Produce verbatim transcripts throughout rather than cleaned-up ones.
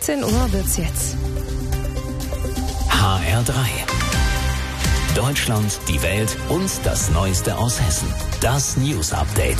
sechzehn Uhr wird's jetzt. H R drei. Deutschland, die Welt und das Neueste aus Hessen. Das News Update.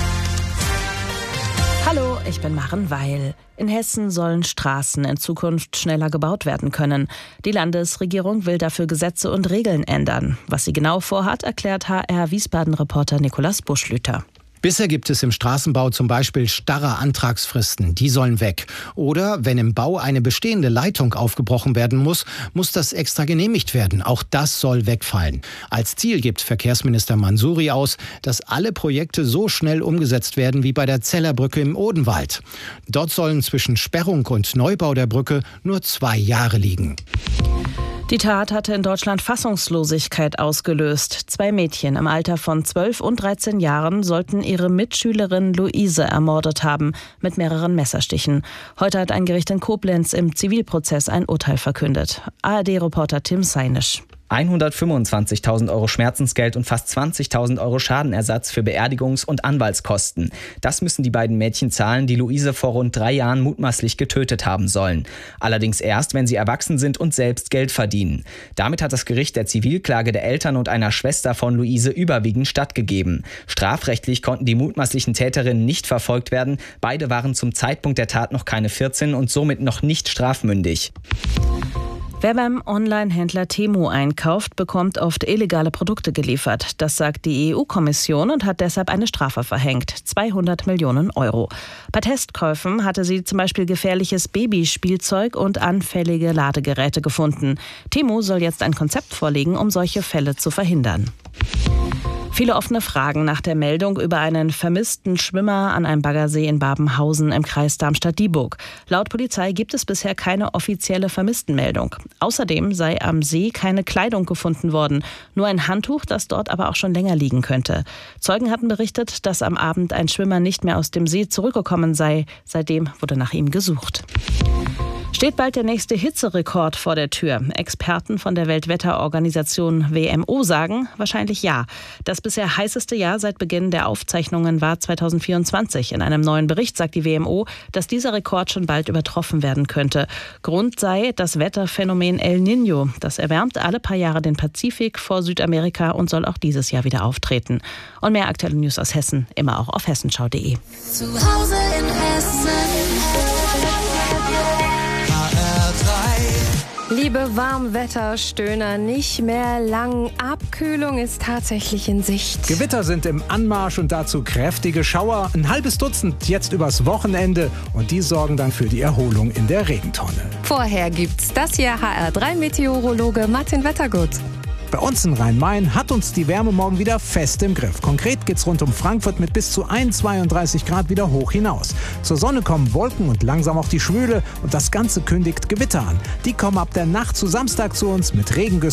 Hallo, ich bin Maren Weil. In Hessen sollen Straßen in Zukunft schneller gebaut werden können. Die Landesregierung will dafür Gesetze und Regeln ändern. Was sie genau vorhat, erklärt H R-Wiesbaden-Reporter Nikolaus Buschlüter. Bisher gibt es im Straßenbau zum Beispiel starre Antragsfristen, die sollen weg. Oder wenn im Bau eine bestehende Leitung aufgebrochen werden muss, muss das extra genehmigt werden. Auch das soll wegfallen. Als Ziel gibt Verkehrsminister Mansouri aus, dass alle Projekte so schnell umgesetzt werden wie bei der Zellerbrücke im Odenwald. Dort sollen zwischen Sperrung und Neubau der Brücke nur zwei Jahre liegen. Die Tat hatte in Deutschland Fassungslosigkeit ausgelöst. Zwei Mädchen im Alter von zwölf und dreizehn Jahren sollten ihre Mitschülerin Luise ermordet haben, mit mehreren Messerstichen. Heute hat ein Gericht in Koblenz im Zivilprozess ein Urteil verkündet. A R D-Reporter Tim Seinisch. hundertfünfundzwanzigtausend Euro Schmerzensgeld und fast zwanzigtausend Euro Schadenersatz für Beerdigungs- und Anwaltskosten. Das müssen die beiden Mädchen zahlen, die Luise vor rund drei Jahren mutmaßlich getötet haben sollen. Allerdings erst, wenn sie erwachsen sind und selbst Geld verdienen. Damit hat das Gericht der Zivilklage der Eltern und einer Schwester von Luise überwiegend stattgegeben. Strafrechtlich konnten die mutmaßlichen Täterinnen nicht verfolgt werden. Beide waren zum Zeitpunkt der Tat noch keine vierzehn und somit noch nicht strafmündig. Wer beim Online-Händler Temu einkauft, bekommt oft illegale Produkte geliefert. Das sagt die E U-Kommission und hat deshalb eine Strafe verhängt. zweihundert Millionen Euro. Bei Testkäufen hatte sie zum Beispiel gefährliches Babyspielzeug und anfällige Ladegeräte gefunden. Temu soll jetzt ein Konzept vorlegen, um solche Fälle zu verhindern. Viele offene Fragen nach der Meldung über einen vermissten Schwimmer an einem Baggersee in Babenhausen im Kreis Darmstadt-Dieburg. Laut Polizei gibt es bisher keine offizielle Vermisstenmeldung. Außerdem sei am See keine Kleidung gefunden worden, nur ein Handtuch, das dort aber auch schon länger liegen könnte. Zeugen hatten berichtet, dass am Abend ein Schwimmer nicht mehr aus dem See zurückgekommen sei. Seitdem wurde nach ihm gesucht. Steht bald der nächste Hitzerekord vor der Tür? Experten von der Weltwetterorganisation W M O sagen, wahrscheinlich ja. Das bisher heißeste Jahr seit Beginn der Aufzeichnungen war zweitausendvierundzwanzig. In einem neuen Bericht sagt die W M O, dass dieser Rekord schon bald übertroffen werden könnte. Grund sei das Wetterphänomen El Niño. Das erwärmt alle paar Jahre den Pazifik vor Südamerika und soll auch dieses Jahr wieder auftreten. Und mehr aktuelle News aus Hessen, immer auch auf hessenschau punkt de. Zu Hause in Hessen. Liebe Warmwetterstöhner, nicht mehr lang. Abkühlung ist tatsächlich in Sicht. Gewitter sind im Anmarsch und dazu kräftige Schauer. Ein halbes Dutzend jetzt übers Wochenende und die sorgen dann für die Erholung in der Regentonne. Vorher gibt's das hier H R drei Meteorologe Martin Wettergut. Bei uns in Rhein-Main hat uns die Wärme morgen wieder fest im Griff. Konkret geht's rund um Frankfurt mit bis zu einundzwanzig Grad wieder hoch hinaus. Zur Sonne kommen Wolken und langsam auch die Schwüle und das Ganze kündigt Gewitter an. Die kommen ab der Nacht zu Samstag zu uns mit Regengüssen